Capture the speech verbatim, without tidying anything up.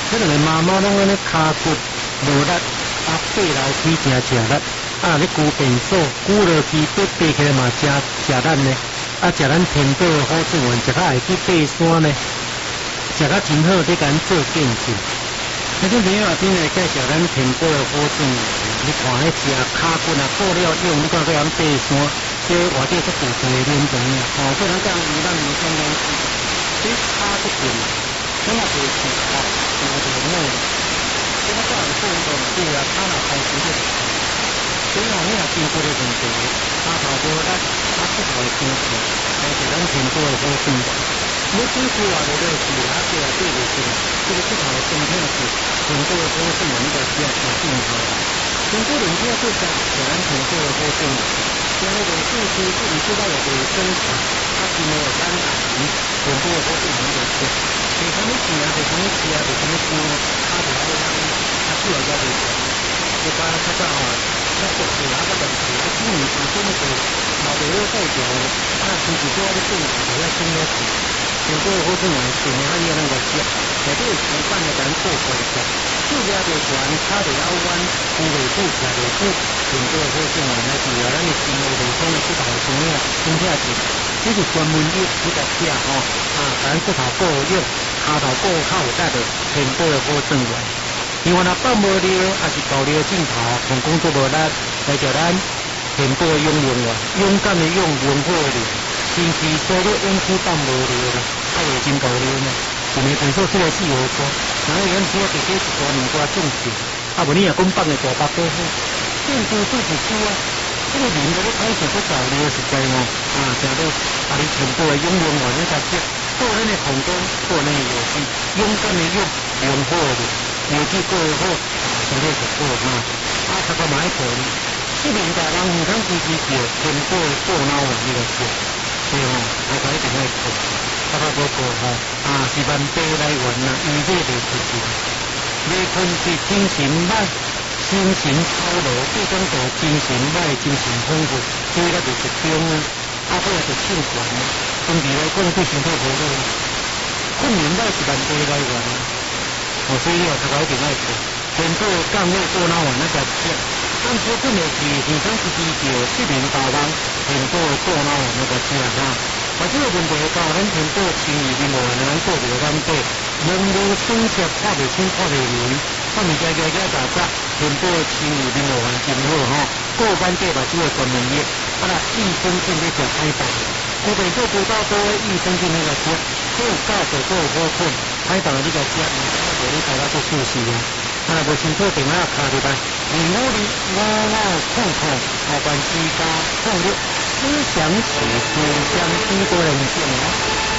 这两个妈妈拢安尼骹骨无力，啊爬楼梯真吃力，啊咧顾便所，顾落去爬爬起来嘛真吃力呢。啊食咱天宝的好状元，食较会去爬山呢，食较真好，你甲咱做见证。那种朋友啊，今日介绍咱天宝的好状元，你看迄只骹骨啊过了用，你看佢人爬山，这或者是古代的年代啊，哦，这咱讲有咱有相关系，这骹不紧，怎么回事啊？有点累，这个叫人做运动对啊，骹若开始就，所以讲你若经过的问题，骹头无力，骹骨头会生气，但是咱天宝的好状元。你只是话的就是啊，这个对不起，这个骨头的身体是很多的好状元，你就需要去进头。很多人家就讲，可能很多的好状元，像那个故事自己知道有卫生卡，他是没有肝癌，很多的好状元就是，给什么钱啊，给什么吃啊，给什么书呢，他就要让他出来要卫生，就把他讲啊，那个是那个问题，他今年是真的是毛病要代表的，他自己做的正常，要真要去。很多好状元是你看你那个食，内底有吃饭的人做回食，手抓着悬，脚着要弯，扶袂住，徛袂住，很多好状元来治疗咱的心路地方的骨头生命生命是，这是专门医去甲食吼，啊，咱骨头够用，骹头够好力的，很多的好状元。因为若放无了，还是搞了镜头，从工作无力，来叫咱很多的勇勇啊，勇敢的勇，勇火的。近期所有勇气放无了，还会真高了呢。一年传说出来四五块，然后咱说直接一大两挂种钱，啊无你若讲放的大百多好，种多做不出啊。这个人都咧开始不早了，实在哦，啊，真都啊你全部的勇勇往那才食，做咱的皇宫，做咱的游戏，勇敢的勇，勇火的，游戏过好，啊，相对就过哈。啊，他个买钱。这年代人唔通支持着全部的过脑啊，呢个事，对吼，我睇一定爱做，大家无过吼，啊是万倍来源啊，预计袂出去。未困是精神歹，心神操劳，这种就精神歹，精神丰富，所以咱就集中啊，啊后来就唱悬啊，总体来讲对身体无好。困眠歹是万倍来源啊，哦，所以哦，大家一定爱做，全部降落过脑啊，那个食。咱所讲的是现场是治疗失眠大人，很多的过脑那个吃啊，啊这个问题到咱很多轻易的无人咱做不了咱对，人无声色看不清看不明，他们家家家大家很多轻易的无人真好吼，过关过把这个专门业，啊啦益生菌咧做开发，古代做古早多益生菌那个吃，够价值够好看，开发这个吃，我你大家做熟悉啊。啊，无清楚电话卡入来，零五零五五空空，后关之家空六，思想写书香，几多人见啊？